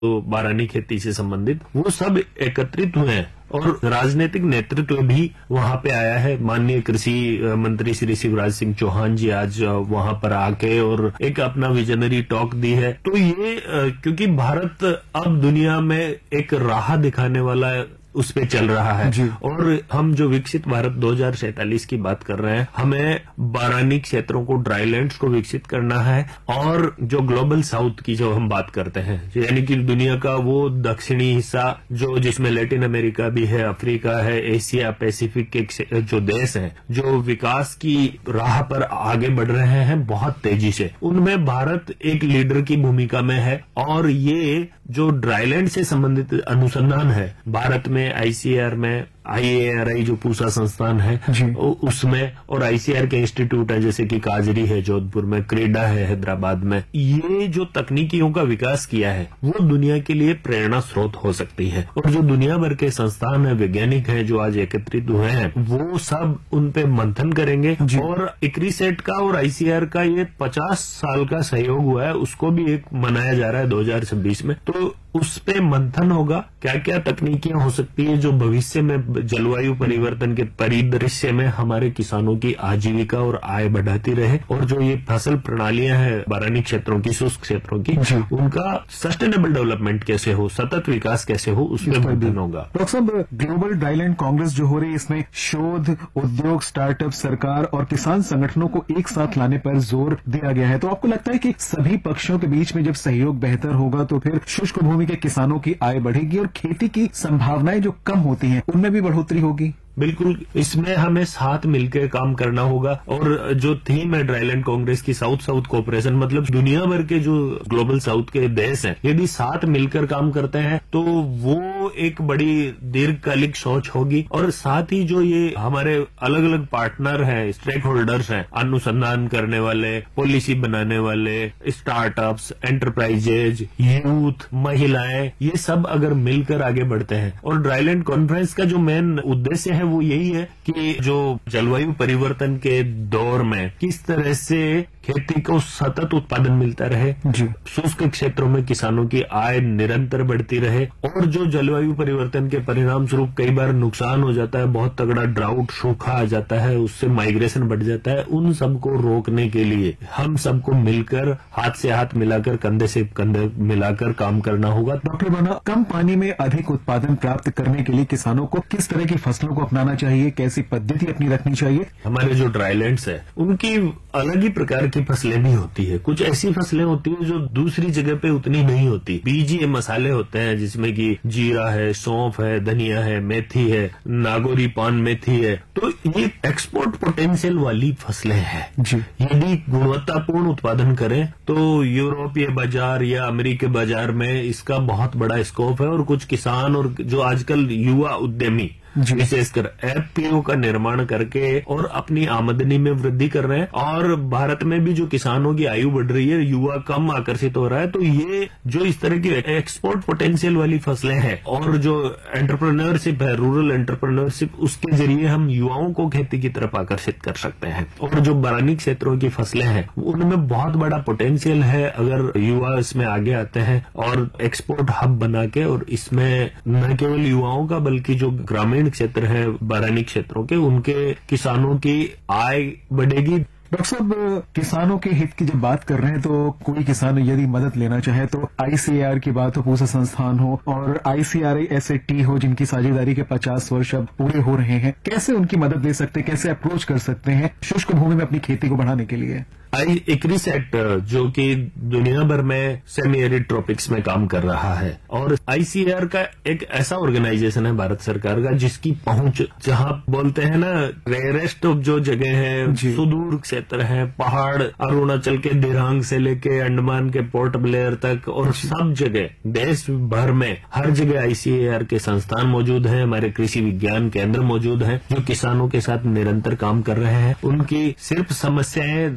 बारानी खेती से संबंधित, वो सब एकत्रित हुए हैं और राजनीतिक नेतृत्व भी वहां पे आया है। माननीय कृषि मंत्री श्री शिवराज सिंह चौहान जी आज वहां पर आके और एक अपना विजनरी टॉक दी है। तो ये क्योंकि भारत अब दुनिया में एक राह दिखाने वाला उस पे चल रहा है और हम जो विकसित भारत 2047 की बात कर रहे हैं, हमें बारानी क्षेत्रों को, ड्राईलैंड्स को विकसित करना है और जो ग्लोबल साउथ की जो हम बात करते हैं, यानी कि दुनिया का वो दक्षिणी हिस्सा जो जिसमें लैटिन अमेरिका भी है, अफ्रीका है, एशिया पैसिफिक के जो देश हैं जो विकास की राह पर आगे बढ़ रहे हैं बहुत तेजी से, उनमें भारत एक लीडर की भूमिका में है। और ये जो ड्राईलैंड से संबंधित अनुसंधान है भारत में, आईसीएआर में, IARI जो पूसा संस्थान है उसमें, और ICAR के इंस्टीट्यूट है जैसे कि काजरी है जोधपुर में, क्रेडा है हैदराबाद में, ये जो तकनीकियों का विकास किया है वो दुनिया के लिए प्रेरणा स्रोत हो सकती है। और जो दुनिया भर के संस्थान है, वैज्ञानिक हैं जो आज एकत्रित हुए हैं, वो सब उन पे मंथन करेंगे। और इक्रीसेट का और ICAR का ये 50 साल का सहयोग हुआ है, उसको भी एक मनाया जा रहा है 2026 में। तो उस पे मंथन होगा क्या क्या तकनीकियां हो सकती है जो भविष्य में जलवायु परिवर्तन के परिदृश्य में हमारे किसानों की आजीविका और आय बढ़ाती रहे, और जो ये फसल प्रणालियां हैं बारानी क्षेत्रों की, शुष्क क्षेत्रों की, उनका सस्टेनेबल डेवलपमेंट कैसे हो, सतत विकास कैसे हो, उस पर मंथन होगा। डॉक्टर साहब, ग्लोबल ड्राईलैंड कांग्रेस जो हो रही है, इसमें शोध, उद्योग, स्टार्टअप, सरकार और किसान संगठनों को एक साथ लाने पर जोर दिया गया है। तो आपको लगता है कि सभी पक्षों के बीच में जब सहयोग बेहतर होगा तो फिर शुष्क भूमि के किसानों की आय बढ़ेगी और खेती की संभावनाएं जो कम होती हैं उनमें भी बढ़ोतरी होगी? बिल्कुल, इसमें हमें साथ मिलकर काम करना होगा। और जो थीम है ड्राईलैंड कांग्रेस की, साउथ साउथ कोऑपरेशन, मतलब दुनिया भर के जो ग्लोबल साउथ के देश हैं यदि साथ मिलकर काम करते हैं तो वो एक बड़ी दीर्घकालिक सोच होगी। और साथ ही जो ये हमारे अलग अलग पार्टनर हैं, स्टेक होल्डर्स हैं, अनुसंधान करने वाले, पॉलिसी बनाने वाले, स्टार्टअप्स, एंटरप्राइजेज, यूथ, महिलाएं, ये सब अगर मिलकर आगे बढ़ते हैं, और ड्राईलैंड कॉन्फ्रेंस का जो मेन उद्देश्य है वो यही है कि जो जलवायु परिवर्तन के दौर में किस तरह से खेती को सतत उत्पादन मिलता रहे, शुष्क क्षेत्रों में किसानों की आय निरंतर बढ़ती रहे, और जो जलवायु परिवर्तन के परिणाम स्वरूप कई बार नुकसान हो जाता है, बहुत तगड़ा ड्राउट, सूखा आ जाता है, उससे माइग्रेशन बढ़ जाता है, उन सबको रोकने के लिए हम सबको मिलकर हाथ से हाथ मिलाकर, कंधे से कंधे मिलाकर काम करना होगा। डॉक्टर बना, कम पानी में अधिक उत्पादन प्राप्त करने के लिए किसानों को किस तरह की फसलों को अपनाना चाहिए, कैसी पद्धति अपनी रखनी चाहिए? हमारे जो ड्राईलैंड्स है उनकी अलग ही प्रकार की फसलें भी होती है। कुछ ऐसी फसलें होती है जो दूसरी जगह पे उतनी नहीं होती। बीजीय मसाले होते हैं जिसमें कि जीरा है, सौंफ है, धनिया है, मेथी है, नागौरी पान मेथी है। तो ये एक्सपोर्ट पोटेंशियल वाली फसलें हैं। यदि गुणवत्तापूर्ण उत्पादन करें तो यूरोपीय बाजार या अमेरिकी बाजार में इसका बहुत बड़ा स्कोप है। और कुछ किसान और जो आजकल युवा उद्यमी विशेषकर FPO का निर्माण करके और अपनी आमदनी में वृद्धि कर रहे हैं, और भारत में भी जो किसानों की आयु बढ़ रही है, युवा कम आकर्षित हो रहा है। तो ये जो इस तरह की एक्सपोर्ट पोटेंशियल वाली फसलें हैं और जो एंटरप्रेन्योरशिप है, रूरल एंटरप्रेन्योरशिप, उसके जरिए हम युवाओं को खेती की तरफ आकर्षित कर सकते हैं। और जो बारानी क्षेत्रों की फसलें हैं उनमें बहुत बड़ा पोटेंशियल है अगर युवा इसमें आगे आते हैं और एक्सपोर्ट हब बना के, और इसमें न केवल युवाओं का बल्कि जो ग्रामीण क्षेत्र है बारानी क्षेत्रों के, उनके किसानों की आय बढ़ेगी। डॉक्टर साहब, किसानों के हित की जब बात कर रहे हैं तो कोई किसान यदि मदद लेना चाहे तो ICAR की बात हो, पूसा संस्थान हो, और ICRI SAT हो, जिनकी साझेदारी के 50 वर्ष अब पूरे हो रहे हैं, कैसे उनकी मदद ले सकते हैं, कैसे अप्रोच कर सकते हैं शुष्क भूमि में अपनी खेती को बढ़ाने के लिए? इक्रीसेट जो कि दुनिया भर में सेमी एरिड ट्रॉपिक्स में काम कर रहा है, और ICAR का एक ऐसा ऑर्गेनाइजेशन है भारत सरकार का जिसकी पहुंच, जहां बोलते हैं ना रेयरेस्ट जो जगह है, सुदूर क्षेत्र है, पहाड़, अरुणाचल के दिरांग से लेके अंडमान के पोर्ट ब्लेयर तक, और सब जगह देश भर में हर जगह ICAR के संस्थान मौजूद हैं। हमारे कृषि विज्ञान केंद्र मौजूद हैं जो किसानों के साथ निरंतर काम कर रहे हैं। उनकी सिर्फ समस्याएं सुनी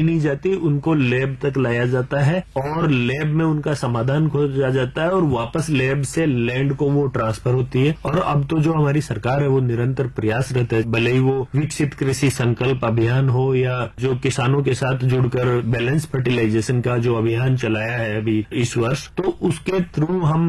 नहीं जाती, उनको लैब तक लाया जाता है और लैब में उनका समाधान खोजा जाता है और वापस लैब से लैंड को वो ट्रांसफर होती है। और अब तो जो हमारी सरकार है वो निरंतर प्रयासरत है, भले ही वो विकसित कृषि संकल्प अभियान हो या जो किसानों के साथ जुड़कर बैलेंस फर्टिलाइजेशन का जो अभियान चलाया है अभी इस वर्ष, तो उसके थ्रू हम